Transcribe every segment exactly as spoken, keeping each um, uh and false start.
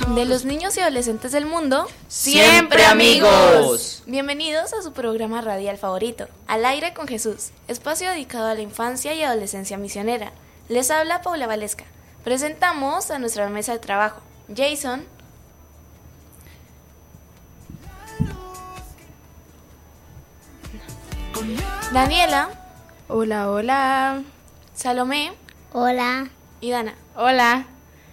De los niños y adolescentes del mundo, ¡siempre amigos! Bienvenidos a su programa radial favorito, Al Aire con Jesús, espacio dedicado a la infancia y adolescencia misionera. Les habla Paula Valesca. Presentamos a nuestra mesa de trabajo, Jason, Daniela, Hola, hola. Salomé, Hola. y Dana. Hola.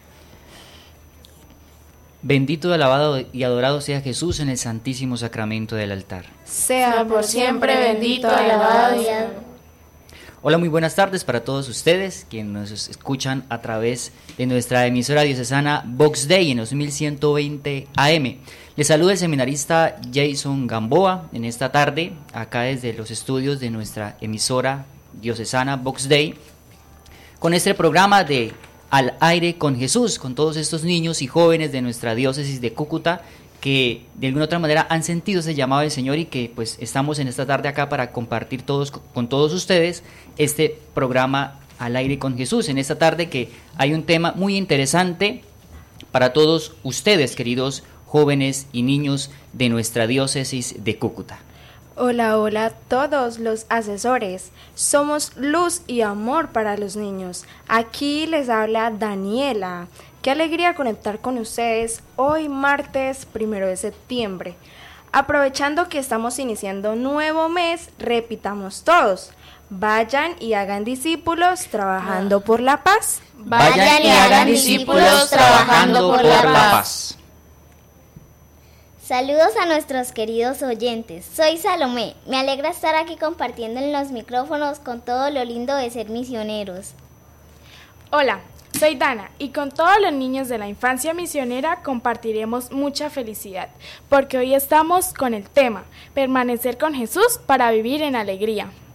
Bendito, alabado y adorado sea Jesús en el santísimo sacramento del altar. Sea por siempre bendito, alabado y adorado. Hola, muy buenas tardes para todos ustedes quienes nos escuchan a través de nuestra emisora diocesana Vox Dei en los mil ciento veinte A M. Les saluda el seminarista Jason Gamboa en esta tarde, acá desde los estudios de nuestra emisora diocesana Vox Dei, con este programa de Al Aire con Jesús, con todos estos niños y jóvenes de nuestra diócesis de Cúcuta que de alguna otra manera han sentido ese llamado del Señor y que pues estamos en esta tarde acá para compartir todos con todos ustedes este programa Al Aire con Jesús. En esta tarde que hay un tema muy interesante para todos ustedes, queridos jóvenes y niños de nuestra diócesis de Cúcuta. Hola, hola a todos los asesores. Somos luz y amor para los niños. Aquí les habla Daniela. Qué alegría conectar con ustedes hoy martes primero de septiembre. Aprovechando que estamos iniciando un nuevo mes, repitamos todos. Vayan y hagan discípulos trabajando por la paz. Vayan y hagan discípulos trabajando por la paz. Saludos a nuestros queridos oyentes. Soy Salomé. Me alegra estar aquí compartiendo en los micrófonos con todo lo lindo de ser misioneros. Hola, soy Dana y con todos los niños de la infancia misionera compartiremos mucha felicidad, porque hoy estamos con el tema, permanecer con Jesús para vivir en alegría.